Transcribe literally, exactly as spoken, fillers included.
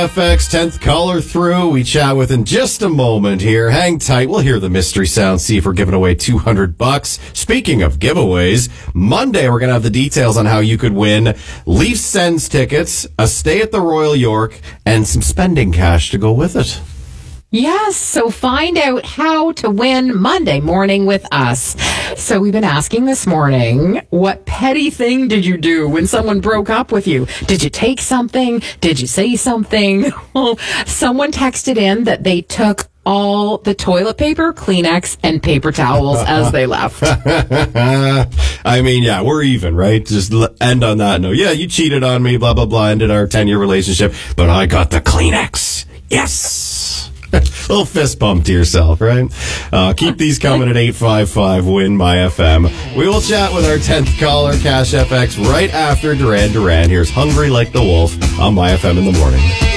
F X tenth caller through. We chat with in just a moment here. Hang tight. We'll hear the mystery sound, see if we're giving away two hundred bucks. Speaking of giveaways, Monday we're going to have the details on how you could win Leafs Sens tickets, a stay at the Royal York, and some spending cash to go with it. Yes, so find out how to win Monday morning with us. So we've been asking this morning, what petty thing did you do when someone broke up with you? Did you take something? Did you say something? Well, someone texted in that they took all the toilet paper, Kleenex, and paper towels as they left. I mean, yeah, we're even, right? Just end on that note. Yeah, you cheated on me, blah, blah, blah, ended our ten-year relationship, but I got the Kleenex. Yes! Little fist bump to yourself, right? Uh, keep these coming at eight five five, win my F M. We will chat with our tenth caller, Cash F X, right after Duran Duran. Here's Hungry Like the Wolf on My F M in the morning.